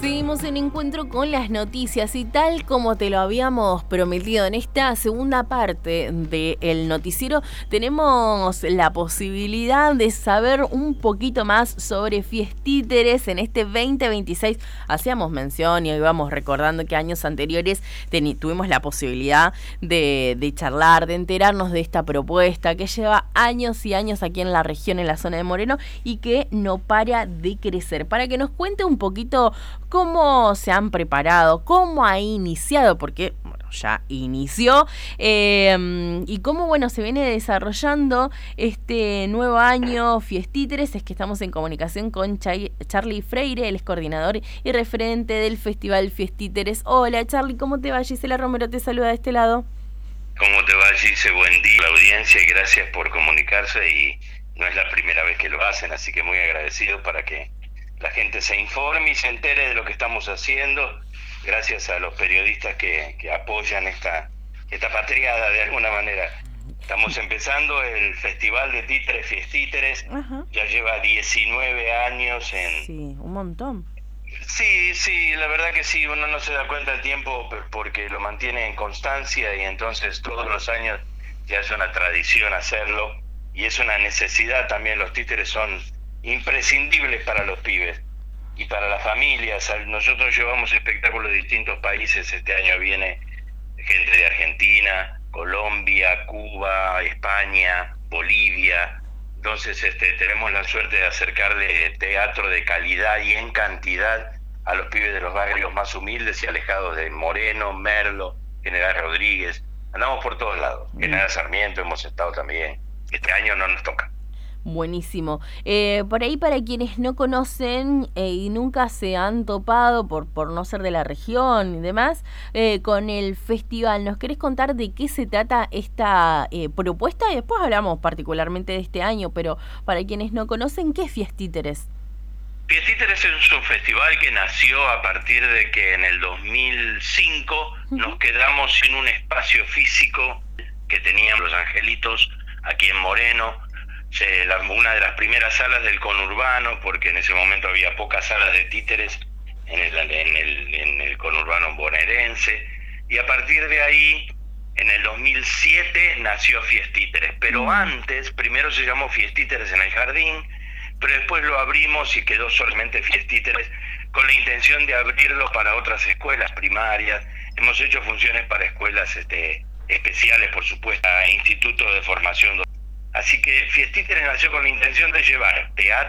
Seguimos en encuentro con las noticias y tal como te lo habíamos prometido en esta segunda parte del noticiero, tenemos la posibilidad de saber un poquito más sobre Fiestíteres en este 2026. Hacíamos mención y íbamos recordando que años anteriores tuvimos la posibilidad de charlar, de enterarnos de esta propuesta que lleva años y años aquí en la región, en la zona de Moreno, y que no para de crecer. Para que nos cuente un poquito cómo se han preparado, cómo ha iniciado, porque bueno, ya inició, y cómo bueno se viene desarrollando este nuevo año Fiestíteres. Es que estamos en comunicación con Charly Freire, él es coordinador y referente del Festival Fiestíteres. Hola Charly, ¿cómo te va? Gisela Romero te saluda de este lado. ¿Cómo te va, Gise? Buen día a la audiencia y gracias por comunicarse, y no es la primera vez que lo hacen, así que muy agradecido para que la gente se informe y se entere de lo que estamos haciendo, gracias a los periodistas que apoyan esta patriada de alguna manera. Estamos empezando el Festival de Títeres Fiestíteres. Ajá. Ya lleva 19 años en... Sí, un montón. Sí, la verdad que sí, uno no se da cuenta del tiempo porque lo mantiene en constancia, y entonces todos los años ya es una tradición hacerlo, y es una necesidad también. Los títeres son imprescindibles para los pibes y para las familias. Nosotros llevamos espectáculos de distintos países. Este año viene gente de Argentina, Colombia, Cuba, España, Bolivia. Entonces tenemos la suerte de acercarle teatro de calidad y en cantidad a los pibes de los barrios más humildes y alejados de Moreno, Merlo, General Rodríguez. Andamos por todos lados. General Sarmiento hemos estado también. Este año no nos toca. Buenísimo. Por ahí, para quienes no conocen y nunca se han topado por no ser de la región y demás, con el festival, ¿nos querés contar de qué se trata esta propuesta? Y después hablamos particularmente de este año, pero para quienes no conocen, ¿qué es Fiestíteres? Fiestíteres es un festival que nació a partir de que en el 2005 nos quedamos sin un espacio físico que tenían los Angelitos aquí en Moreno. Una de las primeras salas del conurbano, porque en ese momento había pocas salas de títeres en el conurbano bonaerense, y a partir de ahí, en el 2007, nació Fiestíteres, pero antes, primero se llamó Fiestíteres en el Jardín, pero después lo abrimos y quedó solamente Fiestíteres, con la intención de abrirlo para otras escuelas primarias. Hemos hecho funciones para escuelas especiales, por supuesto, a institutos de formación. Así que Fiestíteres nació con la intención de llevar teatro